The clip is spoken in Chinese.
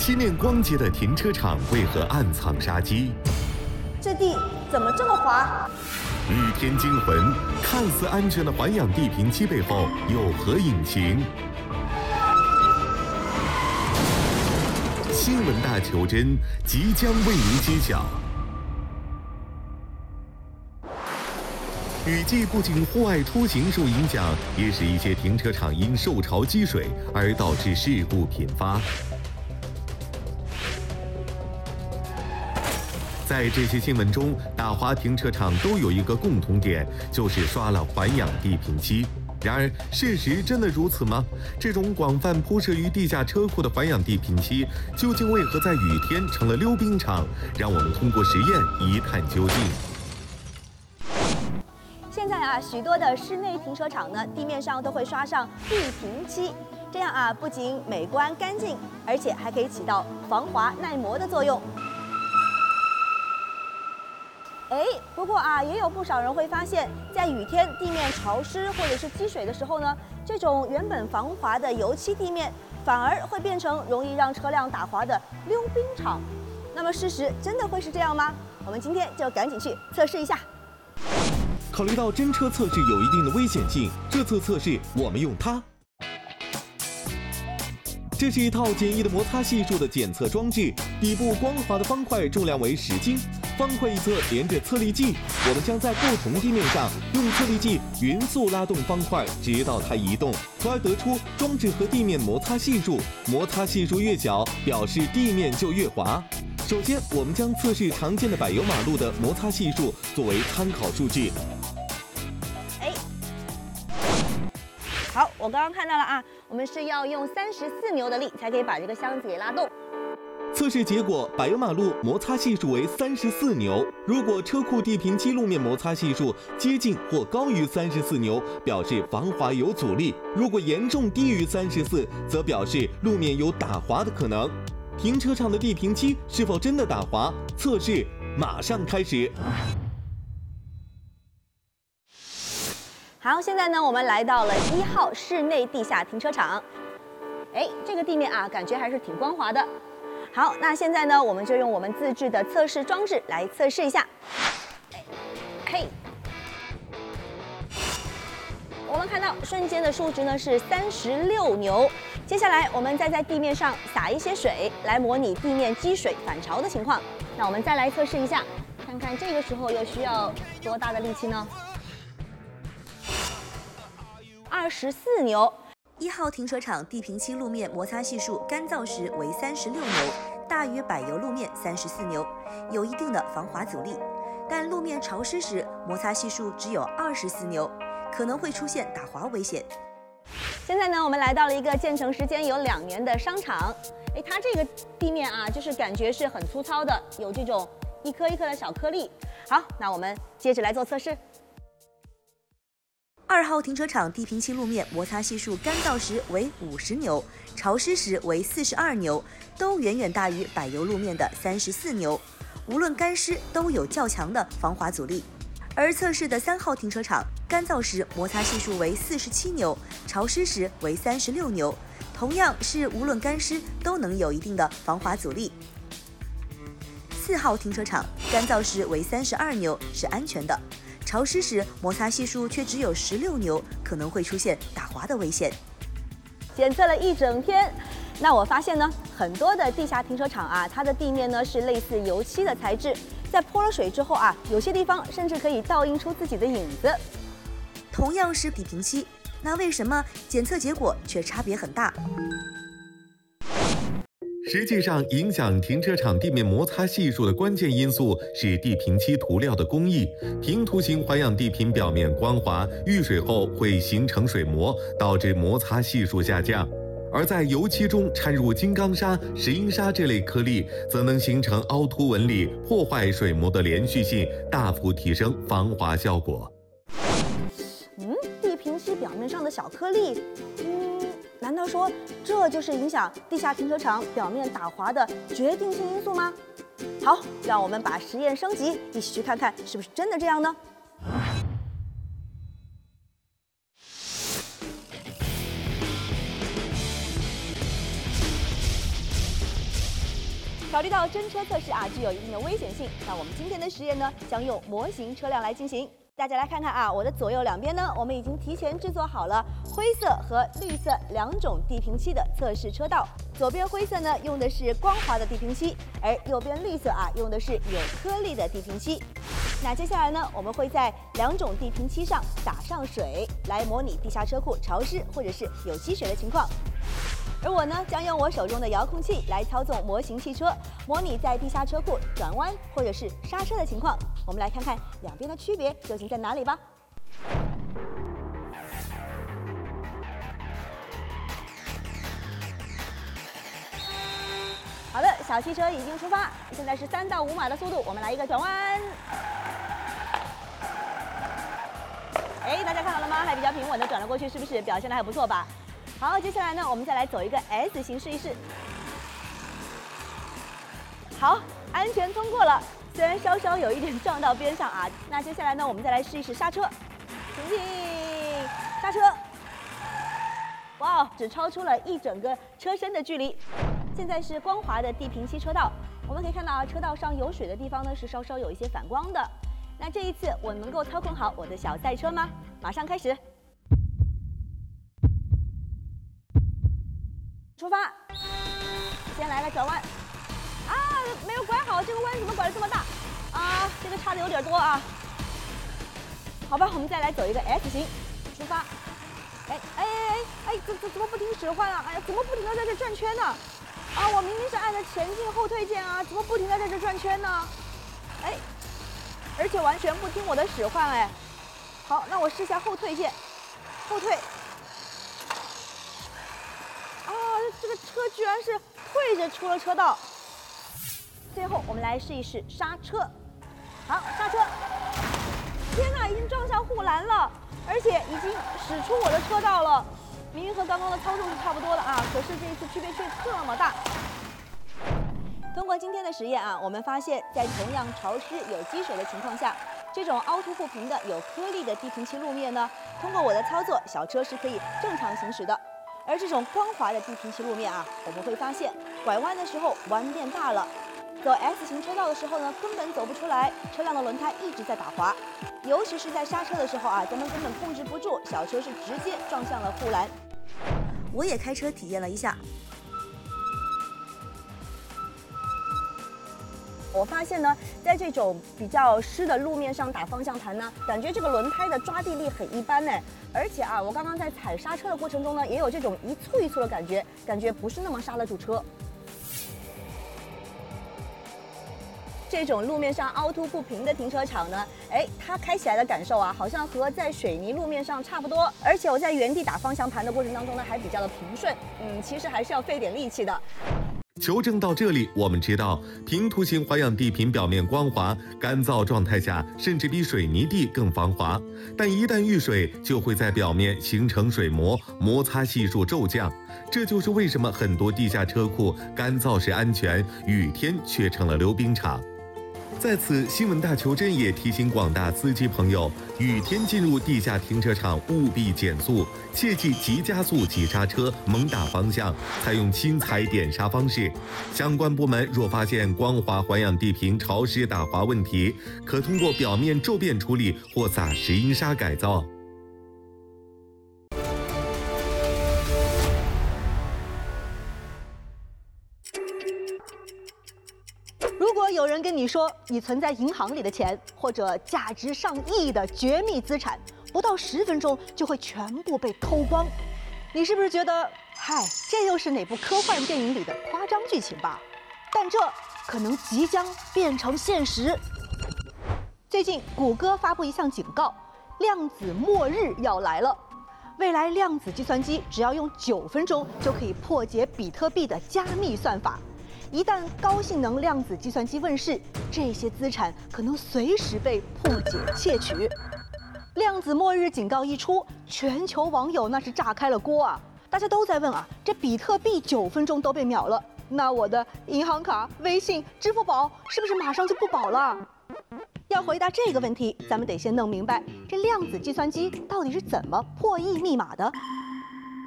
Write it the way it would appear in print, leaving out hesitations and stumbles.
漆面光洁的停车场为何暗藏杀机？ 这地怎么这么滑？ 雨天惊魂，看似安全的环氧地坪漆背后有何隐情？新闻大求真即将为您揭晓。雨季不仅户外出行受影响，也使一些停车场因受潮积水而导致事故频发。在这些新闻中，大华停车场都有一个共同点，就是刷了环氧地坪漆。然而，事实真的如此吗？这种广泛铺设于地下车库的环氧地坪漆，究竟为何在雨天成了溜冰场？让我们通过实验一探究竟。 现在啊，许多的室内停车场呢，地面上都会刷上地坪漆，这样啊，不仅美观干净，而且还可以起到防滑耐磨的作用。不过啊，也有不少人会发现，在雨天地面潮湿或者是积水的时候呢，这种原本防滑的油漆地面，反而会变成容易让车辆打滑的溜冰场。那么事实真的会是这样吗？我们今天就赶紧去测试一下。 考虑到真车测试有一定的危险性，这次测试我们用它。这是一套简易的摩擦系数的检测装置，底部光滑的方块重量为10斤，方块一侧连着测力计，我们将在不同地面上用测力计匀速拉动方块，直到它移动，从而得出装置和地面摩擦系数。摩擦系数越小，表示地面就越滑。首先，我们将测试常见的柏油马路的摩擦系数作为参考数据。 好，我刚刚看到了啊，我们是要用34牛的力才可以把这个箱子给拉动。 测试结果，柏油马路摩擦系数为34牛。如果车库地坪漆路面摩擦系数接近或高于34牛，表示防滑有阻力；如果严重低于34，则表示路面有打滑的可能。停车场的地坪漆是否真的打滑？测试马上开始。 好，现在呢，我们来到了1号室内地下停车场。这个地面啊，感觉还是挺光滑的。好，那现在呢，我们就用我们自制的测试装置来测试一下。我们看到瞬间的数值呢是36牛。接下来我们再在地面上撒一些水，来模拟地面积水反潮的情况。那我们再来测试一下，看看这个时候又需要多大的力气呢？24牛。1号停车场地坪漆路面摩擦系数干燥时为36牛，大于柏油路面34牛，有一定的防滑阻力。但路面潮湿时，摩擦系数只有24牛，可能会出现打滑危险。现在呢，我们来到了一个建成时间有2年的商场。它这个地面啊，就是感觉是很粗糙的，有这种一颗一颗的小颗粒。好，那我们接着来做测试。2号停车场地坪漆路面摩擦系数干燥时为50牛，潮湿时为42牛，都远远大于柏油路面的34牛。无论干湿都有较强的防滑阻力。而测试的3号停车场干燥时摩擦系数为47牛，潮湿时为36牛，同样是无论干湿都能有一定的防滑阻力。4号停车场干燥时为32牛，是安全的。潮湿时摩擦系数却只有16牛，可能会出现打滑的危险。检测了一整天，那我发现呢，很多的地下停车场啊，它的地面呢是类似油漆的材质，在泼了水之后啊，有些地方甚至可以倒映出自己的影子。同样是地坪漆，那为什么检测结果却差别很大？ 实际上，影响停车场地面摩擦系数的关键因素是地坪漆涂料的工艺。平涂型环氧地坪表面光滑，遇水后会形成水膜，导致摩擦系数下降。而在油漆中掺入金刚砂、石英砂这类颗粒，则能形成凹凸纹理，破坏水膜的连续性，大幅提升防滑效果。 地坪漆表面上的小颗粒，难道说这就是影响地下停车场表面打滑的决定性因素吗？好，让我们把实验升级，一起去看看是不是真的这样呢？ 考虑到真车测试具有一定的危险性，那我们今天的实验呢，将用模型车辆来进行。大家来看看我的左右两边呢，我们已经提前制作好了灰色和绿色2种地平漆的测试车道。左边灰色呢用的是光滑的地平漆，而右边绿色用的是有颗粒的地平漆。那接下来呢，我们会在2种地平漆上打上水，来模拟地下车库潮湿或者是有积水的情况。而我呢，将用我手中的遥控器来操纵模型汽车，模拟在地下车库转弯或者是刹车的情况。我们来看看两边的区别究竟在哪里吧。好的，小汽车已经出发，现在是3到5码的速度，我们来一个转弯。大家看到了吗？还比较平稳的转了过去，是不是表现得还不错吧？好，接下来呢，我们再来走一个 S 型试一试。好，安全通过了，虽然稍稍有一点撞到边上那接下来呢，我们再来试一试刹车，前进，刹车。哇，只超出了一整个车身的距离。现在是光滑的地平漆车道，我们可以看到车道上有水的地方呢是稍稍有一些反光的。那这一次我能够操控好我的小赛车吗？马上开始。出发，先来个转弯，没有拐好，这个弯怎么拐得这么大？这个差的有点多好吧，我们再来走一个 S 型，出发。怎么不听使唤哎呀，怎么不停地在这转圈呢？我明明是按着前进后退键怎么不停地在这转圈呢？而且完全不听我的使唤好，那我试一下后退键，后退。这个车居然是退着出了车道。最后我们来试一试刹车。好，刹车。天哪，已经撞上护栏了，而且已经驶出我的车道了。明明和刚刚的操纵是差不多的可是这一次区别却这么大。通过今天的实验我们发现，在同样潮湿有积水的情况下，这种凹凸不平的有颗粒的地平漆路面呢，通过我的操作，小车是可以正常行驶的。而这种光滑的地平漆路面我们会发现拐弯的时候弯变大了，走 S 型车道的时候呢，根本走不出来，车辆的轮胎一直在打滑，尤其是在刹车的时候咱们根本控制不住，小车是直接撞向了护栏。我也开车体验了一下，我发现呢，在这种比较湿的路面上打方向盘呢，感觉这个轮胎的抓地力很一般而且我刚刚在踩刹车的过程中呢，也有这种一簇一簇的感觉不是那么刹得住车。这种路面上凹凸不平的停车场呢，它开起来的感受好像和在水泥路面上差不多。而且我在原地打方向盘的过程当中呢，还比较的平顺。其实还是要费点力气的。 求证到这里，我们知道平涂型环氧地坪表面光滑，干燥状态下甚至比水泥地更防滑，但一旦遇水，就会在表面形成水膜，摩擦系数骤降。这就是为什么很多地下车库干燥时安全，雨天却成了溜冰场。在此，新闻大求真也提醒广大司机朋友，雨天进入地下停车场务必减速，切忌急加速、急刹车、猛打方向，采用轻踩点刹方式。相关部门若发现光滑环氧地坪潮湿打滑问题，可通过表面骤变处理或撒石英砂改造。 如果有人跟你说你存在银行里的钱或者价值上亿的绝密资产，不到10分钟就会全部被偷光，你是不是觉得，这又是哪部科幻电影里的夸张剧情吧？但这可能即将变成现实。最近，谷歌发布一项警告，量子末日要来了。未来量子计算机只要用9分钟就可以破解比特币的加密算法。一旦高性能量子计算机问世，这些资产可能随时被破解窃取。量子末日警告一出，全球网友那是炸开了锅大家都在问这比特币9分钟都被秒了，那我的银行卡、微信、支付宝是不是马上就不保了？要回答这个问题，咱们得先弄明白这量子计算机到底是怎么破译密码的。